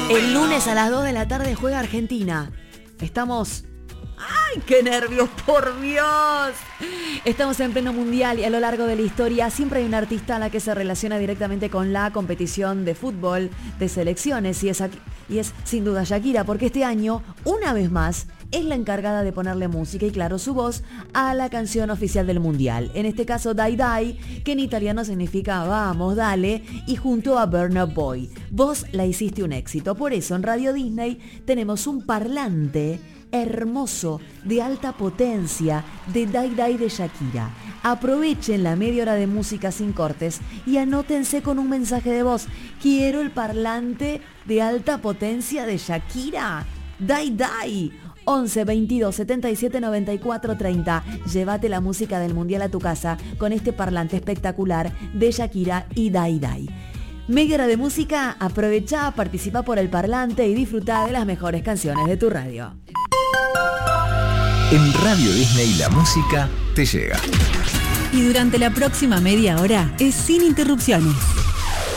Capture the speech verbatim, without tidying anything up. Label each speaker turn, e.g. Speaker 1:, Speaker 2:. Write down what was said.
Speaker 1: El lunes a las dos de la tarde juega Argentina. Estamos... ¡Ay, qué nervios, por Dios! Estamos en pleno mundial y a lo largo de la historia siempre hay un artista a la que se relaciona directamente con la competición de fútbol, de selecciones, y es, aquí, y es sin duda Shakira, porque este año, una vez más, es la encargada de ponerle música y, claro, su voz a la canción oficial del mundial. En este caso, Dai Dai, que en italiano significa vamos, dale, y junto a Burna Boy. Vos la hiciste un éxito. Por eso en Radio Disney tenemos un parlante hermoso, de alta potencia, de Dai Dai de Shakira. Aprovechen la media hora de música sin cortes y anótense con un mensaje de voz. Quiero el parlante de alta potencia de Shakira. Dai Dai. once, veintidós, setenta y siete, noventa y cuatro, treinta. Llévate la música del mundial a tu casa con este parlante espectacular de Shakira y Dai Dai. Media hora de música, aprovecha, participa por el parlante y disfruta de las mejores canciones de tu radio.
Speaker 2: En Radio Disney la música te llega.
Speaker 3: Y durante la próxima media hora es sin interrupciones.